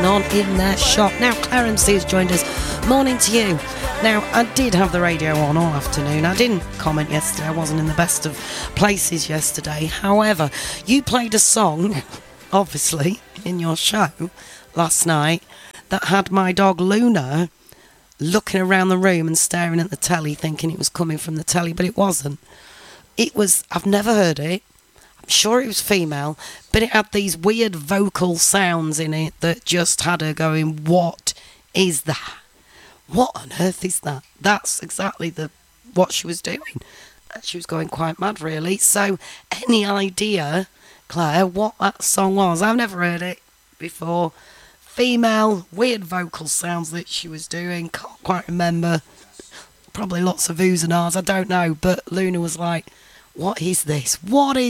on in their shop. Now, Clarence has joined us. Morning to you. Now, I did have the radio on all afternoon. I didn't comment yesterday. I wasn't in the best of places yesterday. However, you played a song, obviously, in your show last night that had my dog Luna looking around the room and staring at the telly, thinking it was coming from the telly, but it wasn't. It was, I've never heard it. I'm sure it was female, but it had these weird vocal sounds in it that just had her going, what is that? What on earth is that? That's exactly what she was doing. She was going quite mad, really. So, any idea, Claire, what that song was? I've never heard it before. Female, weird vocal sounds that she was doing. Can't quite remember. Probably lots of oohs and ahs, I don't know. But Luna was like, what is this? What is